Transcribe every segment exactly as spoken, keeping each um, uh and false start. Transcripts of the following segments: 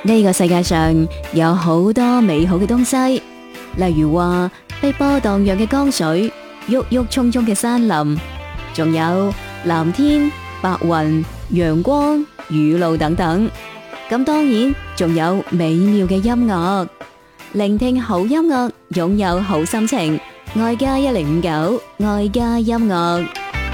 呢個世界上有好多美好嘅東西，例如話碧波蕩漾嘅江水、鬱鬱蔥蔥嘅山林，仲有藍天、白雲、陽光、雨露等等。咁當然仲有美妙嘅音樂，聆聽好音樂，擁有好心情。愛家一零五九，愛家音樂。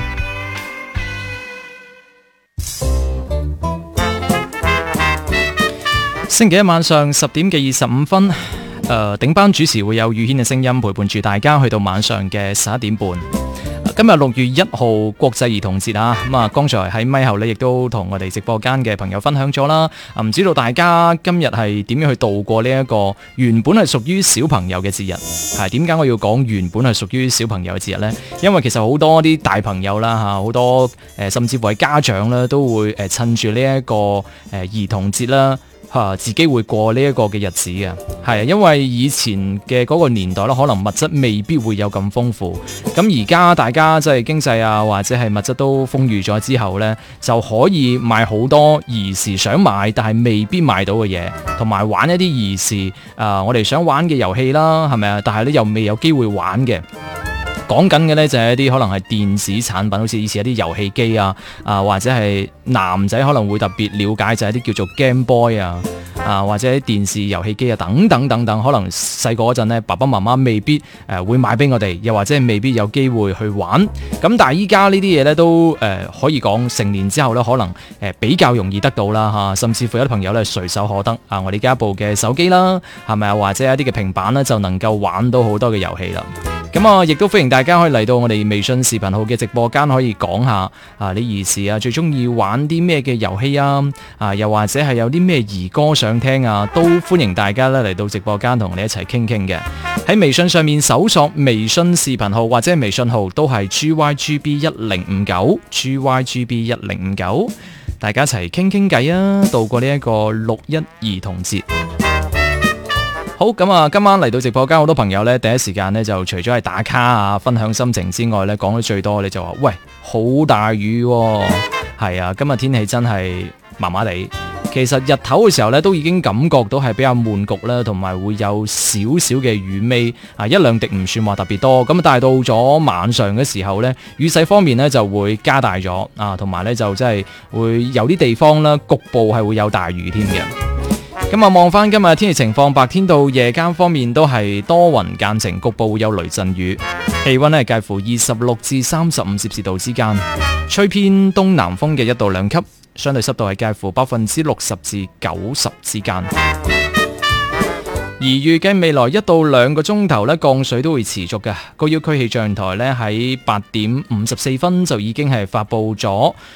星期一晚上十點嘅二十五分，誒、呃，頂班主持會有宇軒嘅聲音陪伴住大家去到晚上嘅十一點半。今日六月一號國際兒童節啊，咁啊，剛才喺咪後呢亦都同我哋直播間嘅朋友分享咗啦。唔、啊、知道大家今日係點樣去度過呢一個原本係屬於小朋友嘅節日？係點解我要講原本係屬於小朋友嘅節日呢？因為其實好多啲大朋友啦，吓、啊、好多誒、呃，甚至乎係家長啦，都會誒、呃、趁住呢一個誒、呃、兒童節啦。吓，自己會過呢一個嘅日子嘅，係因為以前嘅嗰個年代咧，可能物質未必會有咁豐富。咁而家大家即係經濟啊，或者係物質都豐裕咗之後呢，就可以買好多兒時想買但係未必買到嘅嘢，同埋玩一啲兒時啊、呃，我哋想玩嘅遊戲啦，係咪啊？但係咧又未有機會玩嘅。講緊嘅呢就係一啲可能係電子產品，好似以前一啲遊戲機啊，啊或者係男仔可能會特別了解就係一啲叫做 Game Boy 啊，啊或者電視遊戲機啊等等等等，可能細個嗰陣呢，爸爸媽媽未必誒、呃、會買俾我哋，又或者係未必有機會去玩。咁但係依家呢啲嘢呢，都誒、呃、可以講成年之後呢，可能誒、呃、比較容易得到啦吓，甚至乎有啲朋友呢，隨手可得啊，我哋家一部嘅手機啦，係咪啊？或者一啲嘅平板呢，就能夠玩到好多嘅遊戲啦。咁啊，亦都歡迎大家可以嚟到我哋微信視頻號嘅直播間，可以講下啊，你兒時啊最中意玩啲咩嘅遊戲啊，啊又或者係有啲咩兒歌想聽啊，都歡迎大家咧嚟到直播間同我哋一齊傾傾嘅。喺微信上面搜索微信視頻號或者微信號都係 G Y G B 一零五九 G Y G B 一零五九，大家一齊傾傾偈啊，度過呢一個六一兒童節。好，咁啊，今晚嚟到直播間，好多朋友呢，第一時間呢，就除咗係打卡啊、分享心情之外呢，講得最多你就話，喂，好大雨喎。係啊，今日天氣真係麻麻地。其實日頭嘅時候呢，都已經感覺到係比較悶局啦，同埋會有少少嘅雨尾啊，一兩滴唔算話特別多。咁但係到咗晚上嘅時候呢，雨勢方面呢就會加大咗啊，同埋呢就真係會有啲地方啦，局部係會有大雨添嘅。咁啊，望翻今日天氣情況，白天到夜間方面都係多雲間晴，局部會有雷陣雨。氣溫係介乎二十六至三十五攝氏度之間，吹偏東南風嘅一到兩級，相對濕度係介乎百分之六十至九十之間。而預計未來一到兩個鐘頭呢，降水都會持續嘅。高要區氣象台呢喺八點五十四分就已經係發布咗